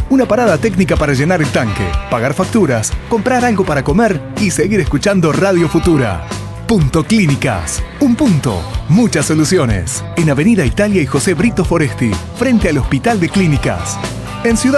una parada técnica para llenar el tanque, pagar facturas, comprar algo para comer y seguir escuchando Radio Futura. Punto Clínicas. Un punto, muchas soluciones. En Avenida Italia y José Brito Foresti, frente al Hospital de Clínicas. En Ciudad